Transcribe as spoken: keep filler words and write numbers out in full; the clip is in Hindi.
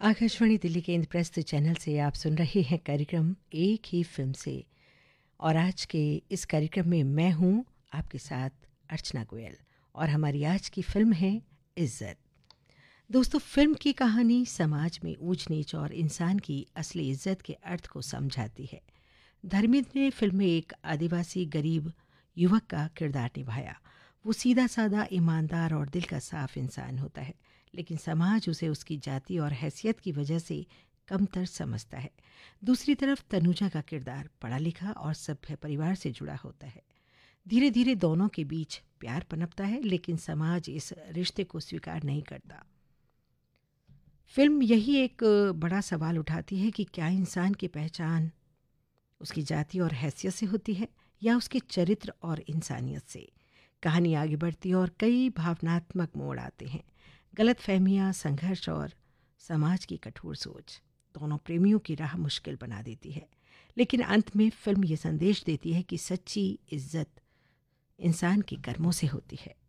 आकाशवाणी दिल्ली के इंद्रप्रस्थ चैनल से आप सुन रहे हैं कार्यक्रम एक ही फिल्म से। और आज के इस कार्यक्रम में मैं हूं आपके साथ अर्चना गोयल और हमारी आज की फिल्म है इज्जत। दोस्तों, फिल्म की कहानी समाज में ऊंच नीच और इंसान की असली इज्जत के अर्थ को समझाती है। धर्मेंद्र ने फिल्म में एक आदिवासी गरीब युवक का किरदार निभाया। वो सीधा साधा, ईमानदार और दिल का साफ इंसान होता है, लेकिन समाज उसे उसकी जाति और हैसियत की वजह से कमतर समझता है। दूसरी तरफ तनुजा का किरदार पढ़ा लिखा और सभ्य परिवार से जुड़ा होता है। धीरे धीरे दोनों के बीच प्यार पनपता है, लेकिन समाज इस रिश्ते को स्वीकार नहीं करता। फिल्म यही एक बड़ा सवाल उठाती है कि क्या इंसान की पहचान उसकी जाति और हैसियत से होती है या उसके चरित्र और इंसानियत से। कहानी आगे बढ़ती है और कई भावनात्मक मोड़ आते हैं। गलत फहमियाँ, संघर्ष और समाज की कठोर सोच दोनों प्रेमियों की राह मुश्किल बना देती है। लेकिन अंत में फिल्म ये संदेश देती है कि सच्ची इज्जत इंसान के कर्मों से होती है।